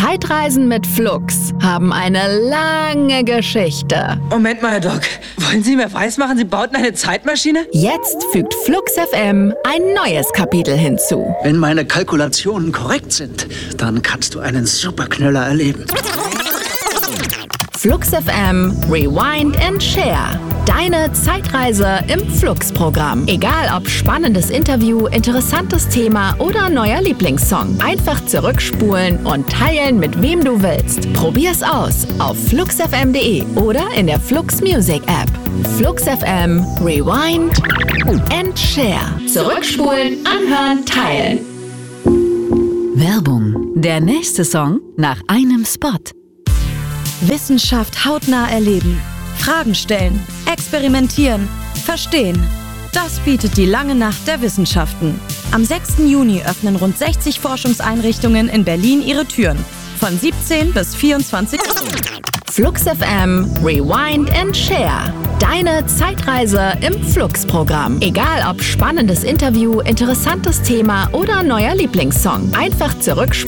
Zeitreisen mit Flux haben eine lange Geschichte. Moment mal, Herr Doc. Wollen Sie mir weismachen, Sie bauten eine Zeitmaschine? Jetzt fügt Flux FM ein neues Kapitel hinzu. Wenn meine Kalkulationen korrekt sind, dann kannst du einen Superknüller erleben. Flux FM Rewind and Share. Deine Zeitreise im Flux-Programm. Egal ob spannendes Interview, interessantes Thema oder neuer Lieblingssong. Einfach zurückspulen und teilen, mit wem du willst. Probier's aus auf fluxfm.de oder in der Flux Music App. Flux FM Rewind and Share. Zurückspulen, anhören, teilen. Werbung. Der nächste Song nach einem Spot. Wissenschaft hautnah erleben. Fragen stellen, experimentieren, verstehen. Das bietet die lange Nacht der Wissenschaften. Am 6. Juni öffnen rund 60 Forschungseinrichtungen in Berlin ihre Türen. Von 17 bis 24 Uhr. Flux FM Rewind and Share. Deine Zeitreise im Flux-Programm. Egal ob spannendes Interview, interessantes Thema oder neuer Lieblingssong. Einfach zurückspulen.